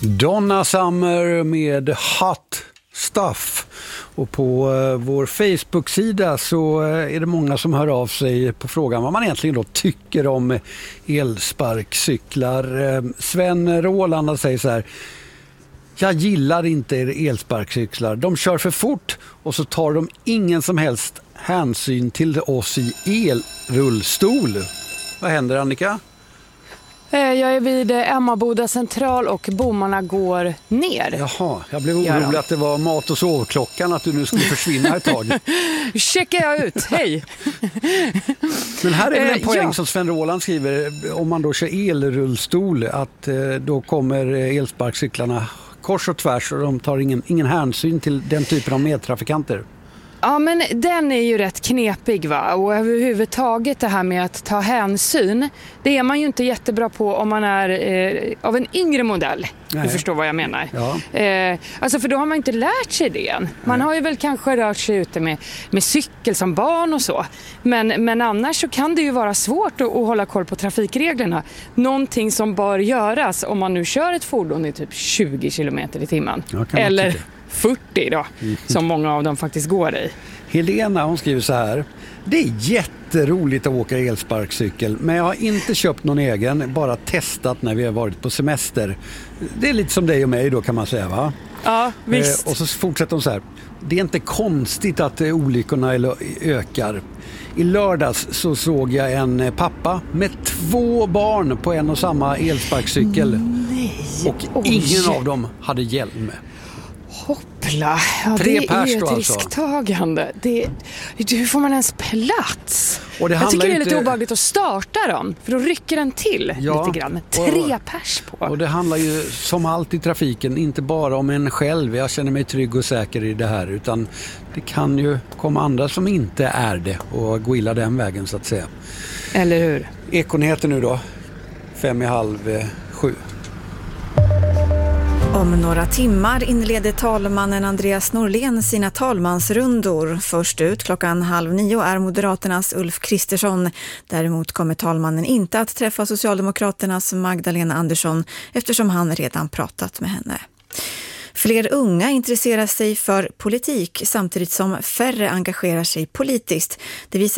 Donna Summer med Hot Stuff. Och på vår Facebook-sida så är det många som hör av sig på frågan vad man egentligen då tycker om elsparkcyklar. Sven Roland säger så här: jag gillar inte elsparkcyklar. De kör för fort och så tar de ingen som helst hänsyn till oss i elrullstol. Vad händer, Annika? Jag är vid Emmaboda central och bommarna går ner. Jaha, jag blev orolig att det var mat- och sovklockan, att du nu skulle försvinna ett tag. Checkar jag ut, hej! Men här är väl en poäng som Sven Roland skriver, om man då kör elrullstol, att då kommer elsparkcyklarna kors och tvärs och de tar ingen hänsyn till den typen av medtrafikanter. Ja, men den är ju rätt knepig, va? Och överhuvudtaget det här med att ta hänsyn, det är man ju inte jättebra på om man är av en yngre modell. Nej. Du förstår vad jag menar. Ja. Alltså för då har man inte lärt sig det än. Man har ju väl kanske rört sig ute med cykel som barn och så. Men annars så kan det ju vara svårt att hålla koll på trafikreglerna. Någonting som bör göras om man nu kör ett fordon i typ 20 km i timmen. Eller 40 då, som många av dem faktiskt går i. Helena, hon skriver så här: det är jätteroligt att åka elsparkcykel, men jag har inte köpt någon egen, bara testat när vi har varit på semester. Det är lite som dig och mig då, kan man säga, va? Ja, visst. Och så fortsätter hon så här: det är inte konstigt att olyckorna ökar. I lördags så såg jag en pappa med 2 barn på en och samma elsparkcykel. Nej. Och ingen av dem hade hjälm. Hoppla, ja, 3 det är ju ett risktagande. Hur får man ens plats? Och jag tycker det är lite obehagligt att starta dem, för då rycker den till lite grann. 3 pers på. Och det handlar ju som allt i trafiken inte bara om en själv. Jag känner mig trygg och säker i det här, utan det kan ju komma andra som inte är det och gå illa den vägen, så att säga. Eller hur? Ekonyheter nu då, 6:55. Om några timmar inleder talmannen Andreas Norlén sina talmansrundor. Först ut 8:30 är Moderaternas Ulf Kristersson. Däremot kommer talmannen inte att träffa Socialdemokraternas Magdalena Andersson eftersom han redan pratat med henne. Fler unga intresserar sig för politik samtidigt som färre engagerar sig politiskt. Det visar